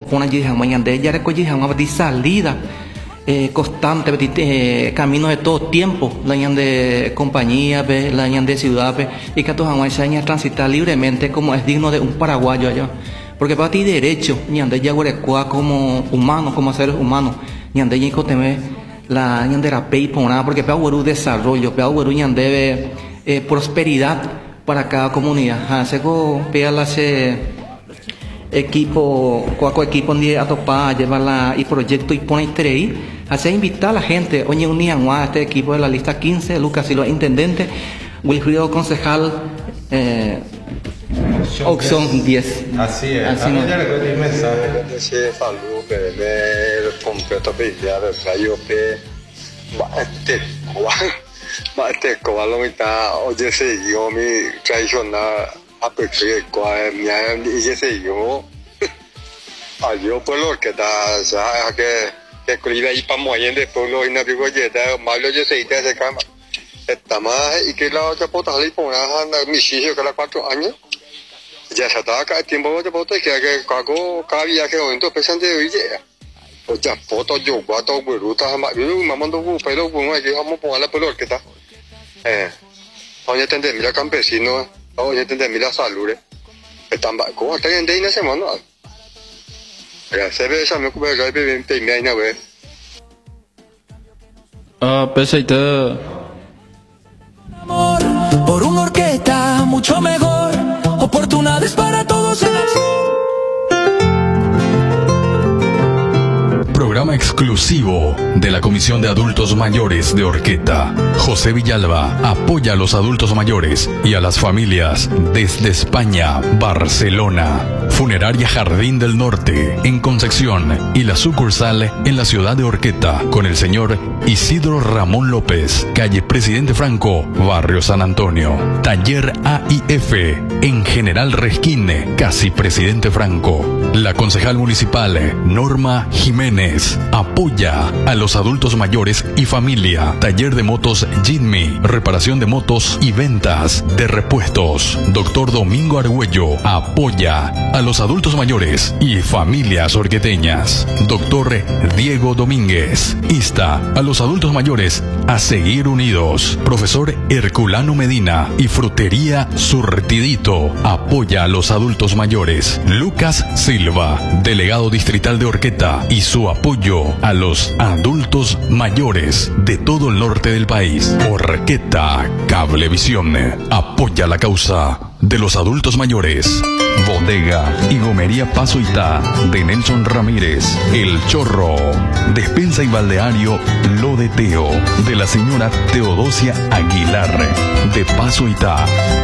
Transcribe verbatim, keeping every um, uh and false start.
pone allí mañana ya recoge de salida eh, constante eh, camino de todo tiempo la de compañía la de ciudad y que todos vamos a transitar libremente como es digno de un paraguayo allá porque para ti derecho ñande ya como humanos como seres humanos ñande ya teme la ñande la pei porque para un desarrollo para un ñande eh, prosperidad para cada comunidad hace go pea la se equipo, cualquier equipo donde a topar, llevar la y proyecto y pone tres, hace invitar a la gente, oye, unían a este equipo de la lista quince, Lucas Silva, intendente, Wilfrido, concejal, eh, opción diez. Así es, así a mí no. ya le doy un mensaje. Sí, salud, que me completo pelear, yo que este, este, como lo mitad, oye, sí, yo mi tradicional. A porque cuando me dice yo a yo por lo que está sea que que cuida y para mover de pueblo y no digo ya da malo yo se te se cama está más y que la otra puta le pone a mi hijo que la cuatro años ya se está acá tiempo de puta que que cago cabía que momento pensando de idea o ya foto yo cuatro grutas más yo me mando un pelo con que vamos a poner la pelota que está eh oye entender mira campesino oye, te mira salud, están ¿cómo está en día ese mono? Ya se ve esa me ocupa que hay te me na ve. Ah, pese te amor por una orquesta mucho mejor, oportunidades para todos en el Programa exclusivo de la Comisión de Adultos Mayores de Orqueta. José Villalba apoya a los adultos mayores y a las familias desde España, Barcelona. Funeraria Jardín del Norte en Concepción y la sucursal en la ciudad de Orqueta con el señor Isidro Ramón López, calle Presidente Franco, barrio San Antonio. Taller A I F en General Resquín, casi Presidente Franco. La concejal municipal Norma Jiménez apoya a los adultos mayores y familia. Taller de motos Jitme, reparación de motos y ventas de repuestos. Doctor Domingo Argüello apoya a los adultos mayores y familias orqueteñas. Doctor Diego Domínguez insta a los adultos mayores a seguir unidos. Profesor Herculano Medina y Frutería Surtidito apoya a los adultos mayores. Lucas Silva, delegado distrital de Orqueta, y su apoyo a los adultos mayores de todo el norte del país. Orqueta Cablevisión apoya la causa de los adultos mayores. Bodega y Gomería Pasoitá de Nelson Ramírez, El Chorro. Despensa y balneario Lo de Teo de la señora Teodosia Aguilar de Pasoitá.